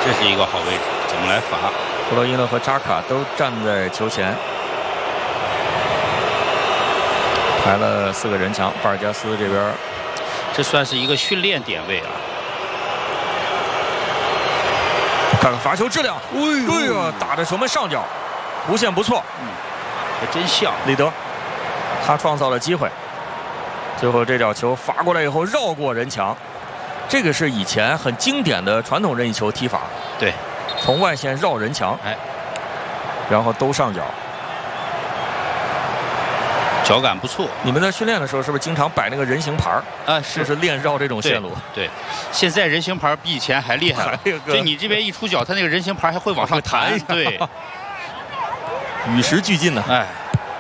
这是一个好位置，怎么来罚？ 弗洛伊诺和扎卡都站在球前，排了4个人墙。巴尔加斯这边， 这算是一个训练点位啊。 看看罚球质量，对呀，打着球门上角，弧线不错， 还真像里德，他创造了机会，最后这脚球罚过来以后绕过人墙，这个是以前很经典的传统任意球踢法。 对， 从外线绕人墙， 哎， 然后兜上角， 脚感不错。 你们在训练的时候是不是经常摆那个人形牌啊？ 就是练绕这种线路。 对，现在人形牌比以前还厉害了。就你这边一出脚，它那个人形牌还会往上弹。对， 与时俱进呢。 哎。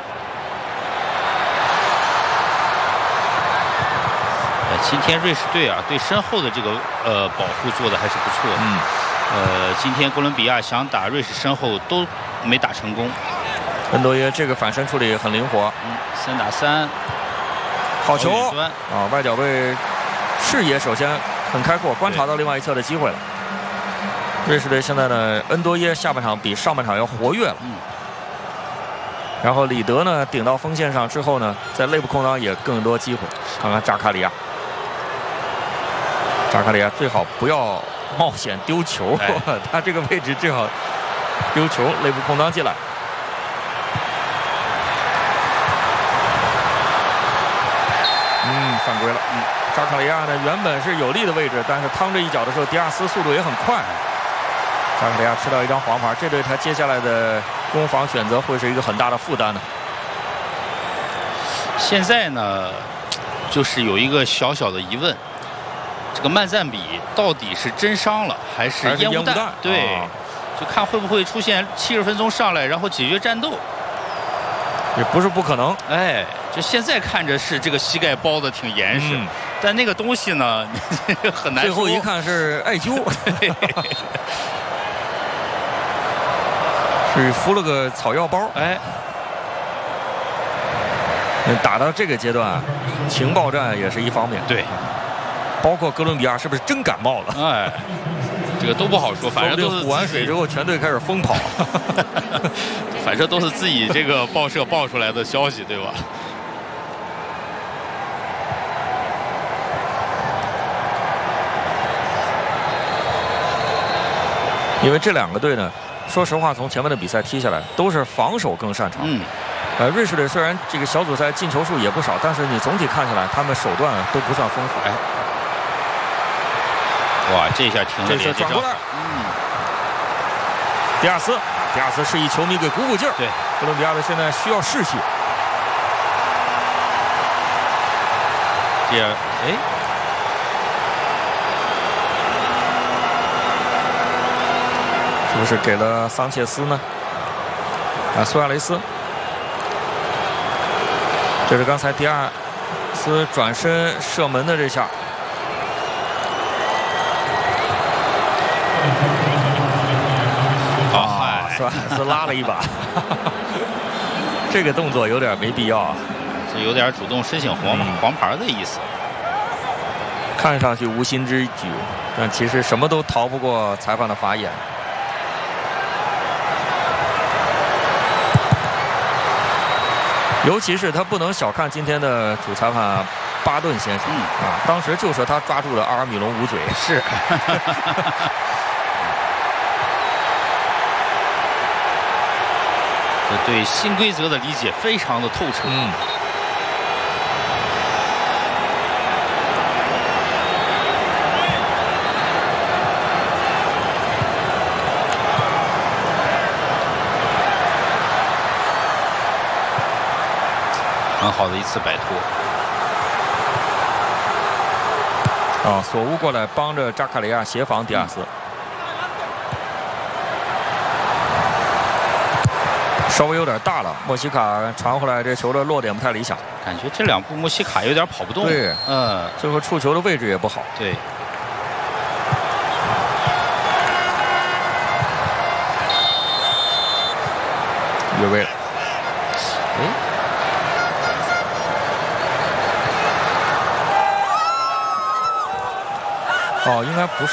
今天瑞士队啊，对身后的这个保护做的还是不错的。今天哥伦比亚想打瑞士身后都没打成功。 恩多耶这个反身处理很灵活。 3打3， 好球啊！外脚背视野首先很开阔，观察到另外一侧的机会了。瑞士队现在呢，恩多耶下半场比上半场要活跃了。然后里德呢顶到锋线上之后呢，在内部空当也更多机会。看看扎卡里亚。扎卡里亚最好不要冒险丢球，他这个位置最好丢球，内部空当进来。犯规了。扎卡里亚呢原本是有利的位置，但是趟这一脚的时候，迪亚斯速度也很快。扎卡里亚吃到一张黄牌，这对他接下来的攻防选择会是一个很大的负担呢。 现在呢，就是有一个小小的疑问。这个曼赞比到底是真伤了还是烟雾弹？对，就看会不会出现70分钟上来，然后解决战斗。 也不是不可能。 哎，就现在看着是这个膝盖包的挺严实，但那个东西呢很难说。 最后一看是艾灸，是敷了个草药包。哎，打到这个阶段，情报战也是一方面。 对。 包括哥伦比亚是不是真感冒了？ 哎，这个都不好说，反正都是补完水之后，全队开始疯跑。 反正都是自己这个报社报出来的消息，对吧？ 因为这两个队呢，说实话，从前面的比赛踢下来，都是防守更擅长。瑞士队虽然这个小组赛进球数也不少，但是你总体看下来，他们手段都不算丰富。 哇，这下停了， 这次转过来，迪亚斯示意球迷给鼓劲儿。 对， 哥伦比亚队现在需要士气。 这样， 是不是给了桑切斯呢？苏亚雷斯，这是刚才迪亚斯转身射门的这下。苏亚雷斯拉了一把，这个动作有点没必要啊， 这有点主动申请黄牌的意思。 看上去无心之举，但其实什么都逃不过裁判的法眼。尤其是他不能小看今天的主裁判巴顿先生当时就说他抓住了阿尔米隆捂嘴。 是。这对新规则的理解非常的透彻。很好的一次摆脱。 索乌过来帮着扎卡里亚协防迪亚斯。稍微有点大了，莫西卡传回来这球的落点不太理想， 感觉这2步莫西卡有点跑不动。 对，最后触球的位置也不好。 对， 越位了。应该不是。